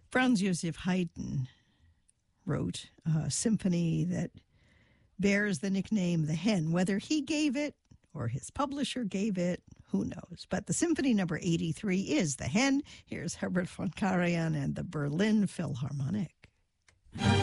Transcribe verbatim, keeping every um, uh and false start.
Franz Joseph Haydn wrote a symphony that bears the nickname The Hen. Whether he gave it or his publisher gave it, who knows? But the symphony number eighty-three is The Hen. Here's Herbert von Karajan and the Berlin Philharmonic.